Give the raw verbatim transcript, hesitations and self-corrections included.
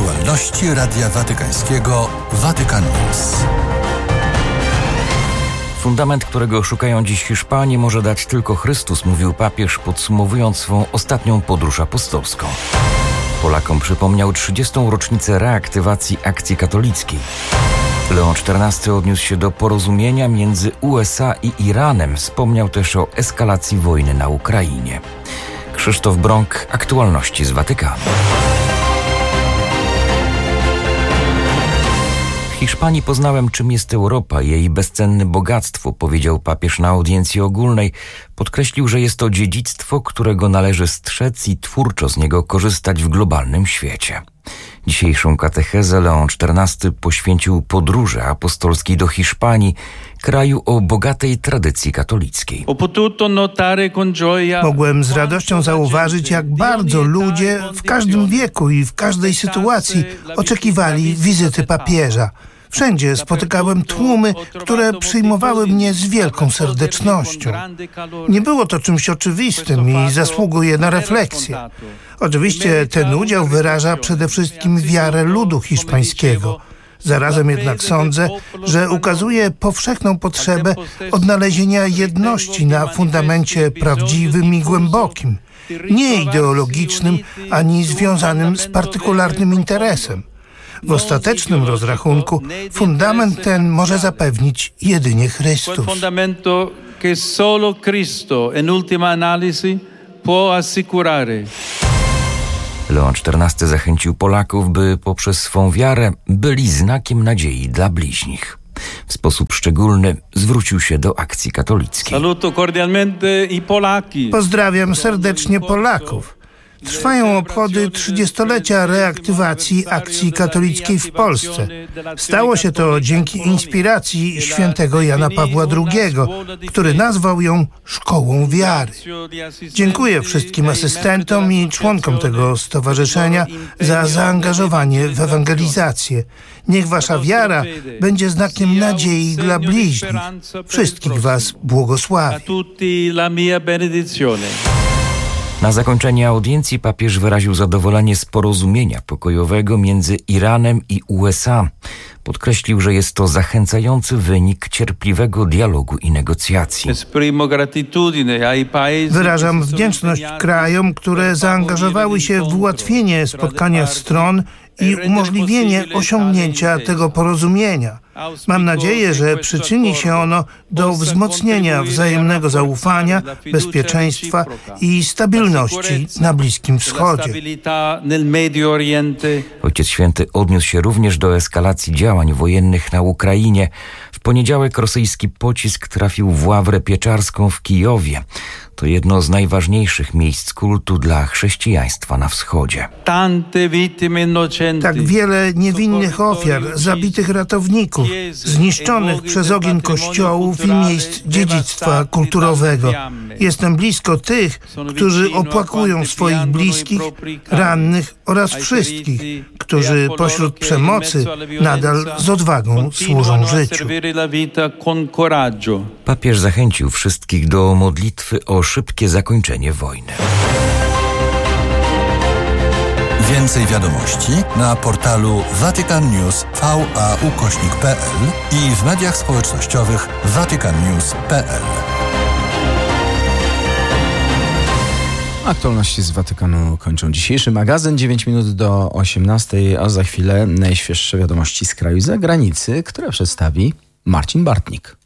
aktualności Radia Watykańskiego Vatican News. Fundament, którego szukają dziś Hiszpanie, może dać tylko Chrystus, mówił papież, podsumowując swą ostatnią podróż apostolską. Polakom przypomniał trzydziestą rocznicę reaktywacji akcji katolickiej. Leon czternasty odniósł się do porozumienia między U S A i Iranem. Wspomniał też o eskalacji wojny na Ukrainie. Krzysztof Brąk, aktualności z Watykanu. W Hiszpanii poznałem, czym jest Europa, jej bezcenne bogactwo, powiedział papież na audiencji ogólnej. Podkreślił, że jest to dziedzictwo, którego należy strzec i twórczo z niego korzystać w globalnym świecie. Dzisiejszą katechezę Leon czternasty poświęcił podróży apostolskiej do Hiszpanii, kraju o bogatej tradycji katolickiej. Mogłem z radością zauważyć, jak bardzo ludzie w każdym wieku i w każdej sytuacji oczekiwali wizyty papieża. Wszędzie spotykałem tłumy, które przyjmowały mnie z wielką serdecznością. Nie było to czymś oczywistym i zasługuje na refleksję. Oczywiście ten udział wyraża przede wszystkim wiarę ludu hiszpańskiego. Zarazem jednak sądzę, że ukazuje powszechną potrzebę odnalezienia jedności na fundamencie prawdziwym i głębokim, nie ideologicznym ani związanym z partykularnym interesem. W ostatecznym rozrachunku fundament ten może zapewnić jedynie Chrystus. Leon czternasty zachęcił Polaków, by poprzez swą wiarę byli znakiem nadziei dla bliźnich. W sposób szczególny zwrócił się do akcji katolickiej. Pozdrawiam serdecznie Polaków. Trwają obchody trzydziestolecia reaktywacji akcji katolickiej w Polsce. Stało się to dzięki inspiracji świętego Jana Pawła drugiego, który nazwał ją Szkołą Wiary. Dziękuję wszystkim asystentom i członkom tego stowarzyszenia za zaangażowanie w ewangelizację. Niech wasza wiara będzie znakiem nadziei dla bliźnich. Wszystkich was błogosławię. Na zakończenie audiencji papież wyraził zadowolenie z porozumienia pokojowego między Iranem i U S A. Podkreślił, że jest to zachęcający wynik cierpliwego dialogu i negocjacji. Wyrażam wdzięczność krajom, które zaangażowały się w ułatwienie spotkania stron i umożliwienie osiągnięcia tego porozumienia. Mam nadzieję, że przyczyni się ono do wzmocnienia wzajemnego zaufania, bezpieczeństwa i stabilności na Bliskim Wschodzie. Ojciec Święty odniósł się również do eskalacji działań wojennych na Ukrainie. W poniedziałek rosyjski pocisk trafił w ławrę pieczarską w Kijowie. To jedno z najważniejszych miejsc kultu dla chrześcijaństwa na wschodzie. Tak wiele niewinnych ofiar, zabitych ratowników, zniszczonych przez ogień kościołów i miejsc dziedzictwa kulturowego. Jestem blisko tych, którzy opłakują swoich bliskich, rannych oraz wszystkich, którzy pośród przemocy nadal z odwagą służą życiu. Papież zachęcił wszystkich do modlitwy o szybkie zakończenie wojny. Więcej wiadomości na portalu vatican news kropka v a ukośnik kropka p l i w mediach społecznościowych vatican news kropka p l. Aktualności z Watykanu kończą dzisiejszy magazyn. dziewięć minut do osiemnastej, a za chwilę najświeższe wiadomości z kraju i zagranicy, które przedstawi Marcin Bartnik.